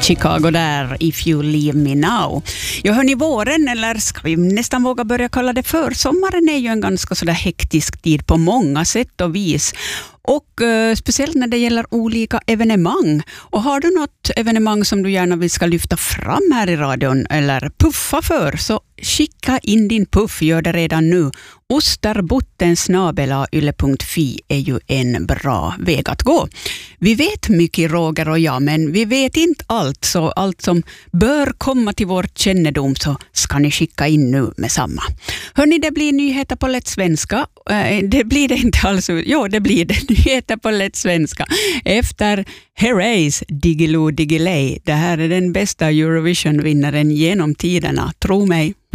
Chicago där, If You Leave Me Now. Jag hör ni våren, eller ska vi nästan våga börja kalla det för? Sommaren är ju en ganska sådär hektisk tid på många sätt och vis. Och speciellt när det gäller olika evenemang. Och har du något evenemang som du gärna vill ska lyfta fram här i radion eller puffa för, så skicka in din puff, gör det redan nu. Ostarbotten@yle.fi är ju en bra väg att gå. Vi vet mycket, Roger och jag, men vi vet inte allt. Så allt som bör komma till vår kännedom så ska ni skicka in nu med samma. Hörrni, det blir nyheter på lätt svenska. Det blir det inte alls. Jo, det blir det. Nyheter på lätt svenska. Efter Herreys Diggiloo Diggiley. Det här är den bästa Eurovision-vinnaren genom tiderna. Tro mig.